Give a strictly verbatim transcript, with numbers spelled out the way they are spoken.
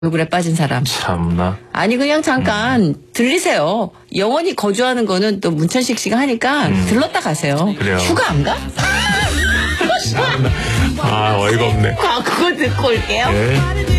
얼굴에 빠진 사람. 참나. 아니 그냥 잠깐 음. 들리세요. 영원히 거주하는 거는 또 문천식 씨가 하니까 음. 들렀다 가세요. 그래요. 휴가 안 가? 아 어이가 없네. 아, 그거 듣고 올게요. 네.